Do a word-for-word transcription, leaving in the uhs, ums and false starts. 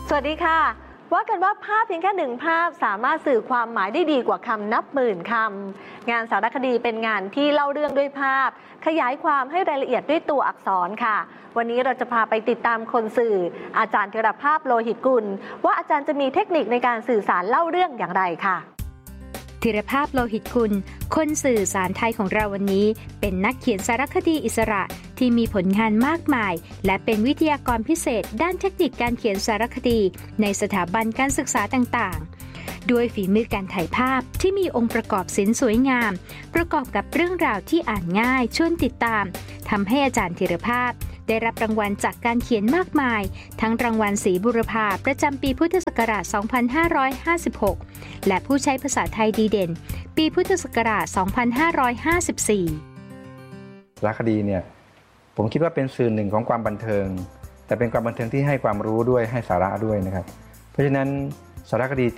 สวัสดีค่ะว่ากันว่าภาพเพียงแค่หนึ่งภาพสามารถสื่อความหมายได้ดีกว่าคำนับหมื่นคำงานสารคดีเป็นงานที่เล่าเรื่องด้วยภาพขยายความให้รายละเอียดด้วยตัวอักษรค่ะวันนี้เราจะพาไปติดตามคนสื่ออาจารย์ธีรภาพโลหิตกุลว่าอาจารย์จะมีเทคนิคในการสื่อสารเล่าเรื่องอย่างไรค่ะธีรภาพโลหิตกุลคนสื่อสารไทยของเราวันนี้เป็นนักเขียนสารคดีอิสระที่มีผลงานมากมายและเป็นวิทยากรพิเศษด้านเทคนิคการเขียนสารคดีในสถาบันการศึกษาต่างๆด้วยฝีมือการถ่ายภาพที่มีองค์ประกอบศิลป์สวยงามประกอบกับเรื่องราวที่อ่านง่ายชวนติดตามทำให้อาจารย์ธีรภาพได้รับรางวัลจากการเขียนมากมายทั้งรางวัลศรีบุรพาประจำปีพุทธศักราช สองพันห้าร้อยห้าสิบหก และผู้ใช้ภาษาไทยดีเด่นปีพุทธศักราช สองพันห้าร้อยห้าสิบสี่สารคดีเนี่ยผมคิดว่าเป็นสื่อหนึ่งของความบันเทิงแต่เป็นความบันเทิงที่ให้ความรู้ด้วยให้สาระด้วยนะครับเพราะฉะนั้นสารคดี